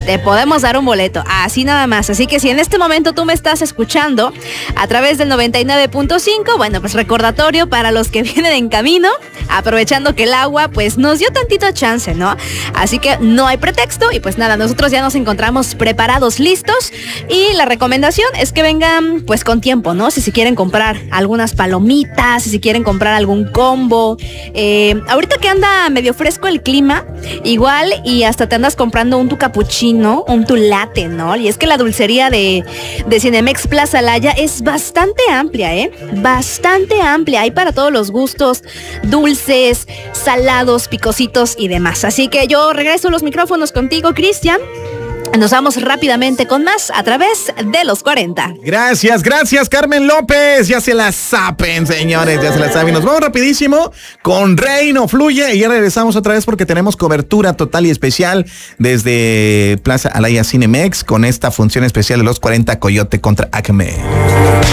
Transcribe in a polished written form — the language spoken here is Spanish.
te podemos dar un boleto, así nada más. Así que si en este momento tú me estás escuchando a través del 99.5, bueno, pues recordatorio para los que vienen en camino, aprovechando que el agua pues nos dio tantito chance, ¿no? Así que no hay pretexto y pues nada, nosotros ya nos encontramos preparados, listos, y la recomendación es que vengan pues con tiempo, ¿no? Si quieren comprar algunas palomitas, si quieren comprar algún combo, ahorita que anda medio fresco el clima, igual y hasta te andas comprando un tu capuchino, un tu latte, ¿no? Y es que la dulcería de Cinemex Plaza Laya es bastante amplia, bastante amplia, hay para todos los gustos, dulces, salados, picositos y demás. Así que yo regreso los micrófonos contigo, Cristian. Nos vamos rápidamente con más a través de los 40. Gracias, Carmen López. Ya se la saben, señores, ya se la saben. Nos vamos rapidísimo con Reino Fluye y ya regresamos otra vez porque tenemos cobertura total y especial desde Plaza Alaya Cinemex con esta función especial de los 40 Coyote contra Acme.